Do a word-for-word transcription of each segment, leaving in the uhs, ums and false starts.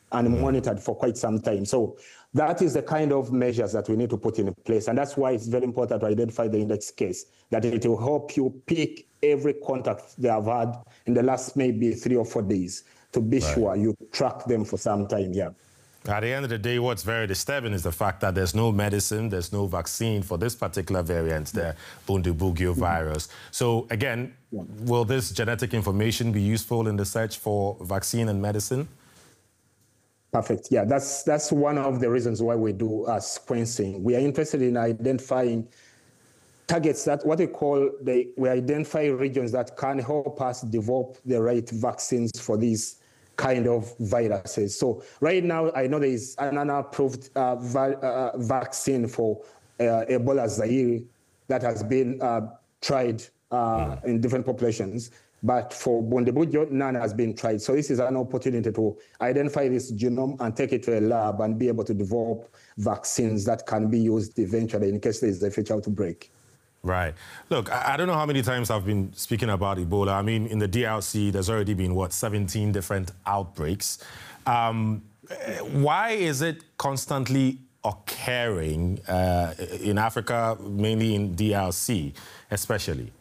and mm. monitored for quite some time. So that is the kind of measures that we need to put in place. And that's why it's very important to identify the index case, that it will help you pick every contact they have had in the last maybe three or four days to be right. sure you track them for some time, yeah. At the end of the day, what's very disturbing is the fact that there's no medicine, there's no vaccine for this particular variant, the Bundibugyo virus. So again, yeah. will this genetic information be useful in the search for vaccine and medicine? Perfect. Yeah, that's that's one of the reasons why we do uh, sequencing. We are interested in identifying targets that what we call the we identify regions that can help us develop the right vaccines for these kind of viruses. So right now, I know there is an unapproved uh, va uh, vaccine for uh, Ebola Zaire that has been uh, tried uh, mm. in different populations. But for Bundibugyo, none has been tried. So this is an opportunity to identify this genome and take it to a lab and be able to develop vaccines that can be used eventually in case there is a future outbreak. Right. Look, I don't know how many times I've been speaking about Ebola. I mean, in the D R C, there's already been, what, seventeen different outbreaks. Um, why is it constantly occurring uh, in Africa, mainly in D R C, especially?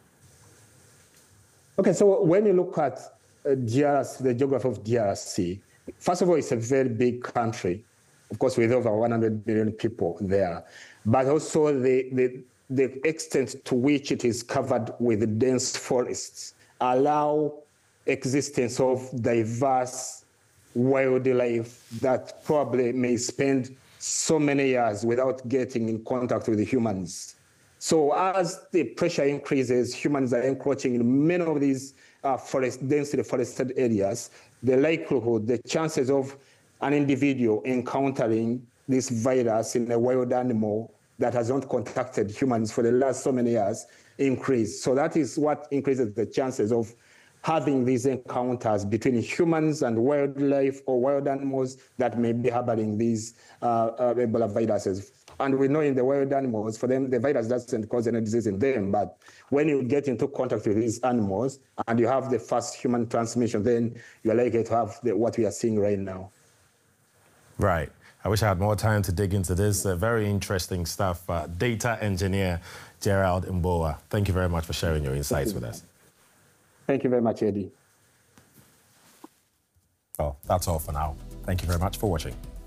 Okay, so when you look at uh, D R C, the geography of D R C, first of all, it's a very big country, of course, with over one hundred million people there, but also the, the the extent to which it is covered with dense forests allow existence of diverse wildlife that probably may spend so many years without getting in contact with the humans. So as the pressure increases, humans are encroaching in many of these uh, forest, densely forested areas, the likelihood, the chances of an individual encountering this virus in a wild animal that has not contacted humans for the last so many years increase. So that is what increases the chances of having these encounters between humans and wildlife or wild animals that may be harboring these uh, uh, Ebola viruses. And we know in the wild animals, for them, the virus doesn't cause any disease in them, but when you get into contact with these animals and you have the first human transmission, then you're likely to have the, what we are seeing right now. Right. I wish I had more time to dig into this. Uh, very interesting stuff. Uh, data engineer Gerald Mboa, thank you very much for sharing your insights with us. Thank you very much, Eddie. Well, that's all for now. Thank you very much for watching.